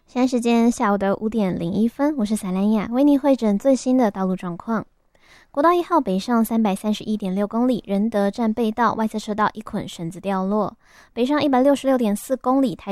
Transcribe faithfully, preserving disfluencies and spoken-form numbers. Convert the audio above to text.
现在时间下午的五点零一分，我是萨兰雅，为您汇诊最新的道路状况。国道一号北上三百三十一点六公里，仁德站背道外侧车道一捆绳子掉落；北上一百六十六点四公里，台